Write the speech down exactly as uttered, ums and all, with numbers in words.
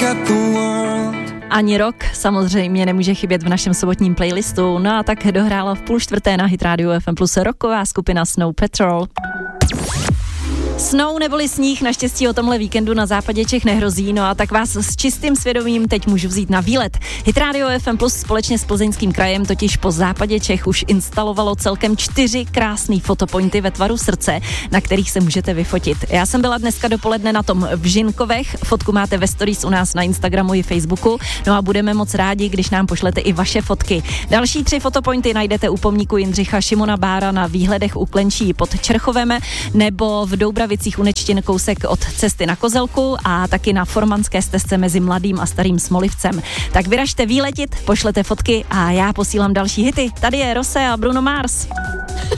Ani rok samozřejmě nemůže chybět v našem sobotním playlistu. No a tak dohrála v půl čtvrté na Hit Radio F M plus rocková skupina Snow Patrol. Snow neboli sníh naštěstí o tomhle víkendu na západě Čech nehrozí, no a tak vás s čistým svědomím teď můžu vzít na výlet. Hit Radio F M plus společně s Plzeňským krajem totiž po západě Čech už instalovalo celkem čtyři krásný fotopointy ve tvaru srdce, na kterých se můžete vyfotit. Já jsem byla dneska dopoledne na tom v Žinkovech, fotku máte ve stories u nás na Instagramu i Facebooku, no a budeme moc rádi, když nám pošlete i vaše fotky. Další tři fotopointy najdete u pomníku Jindřicha Šimona Bára na výhledech u Klenčí pod Čerchovem nebo v Doubravicích u Nečtin kousek od cesty na Kozelku a taky na Formanské stezce mezi Mladým a Starým Smolivcem. Tak vyražte výletit, pošlete fotky a já posílám další hity. Tady je Rose a Bruno Mars.